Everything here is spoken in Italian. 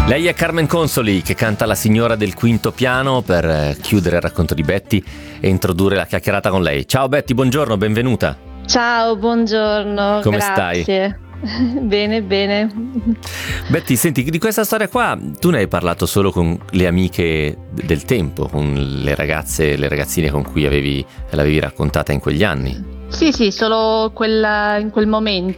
Lei è Carmen Consoli, che canta La signora del quinto piano per chiudere il racconto di Betty e introdurre la chiacchierata con lei. Ciao Betty, buongiorno, benvenuta. Ciao, buongiorno, Come grazie. stai? Bene, bene. Betty, senti, di questa storia qua tu ne hai parlato solo con le amiche del tempo, con le ragazzine con cui l'avevi raccontata in quegli anni. Sì, solo in quel momento.